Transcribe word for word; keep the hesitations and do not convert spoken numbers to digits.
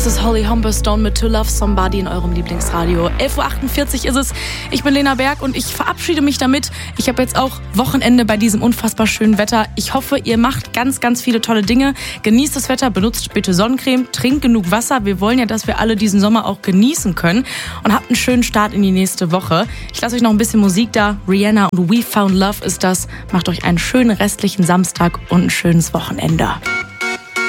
Das ist Holly Humberstone mit To Love Somebody in eurem Lieblingsradio. elf Uhr achtundvierzig ist es. Ich bin Lena Berg und ich verabschiede mich damit. Ich habe jetzt auch Wochenende bei diesem unfassbar schönen Wetter. Ich hoffe, ihr macht ganz, ganz viele tolle Dinge. Genießt das Wetter, benutzt bitte Sonnencreme, trinkt genug Wasser. Wir wollen ja, dass wir alle diesen Sommer auch genießen können. Und habt einen schönen Start in die nächste Woche. Ich lasse euch noch ein bisschen Musik da. Rihanna und We Found Love ist das. Macht euch einen schönen restlichen Samstag und ein schönes Wochenende.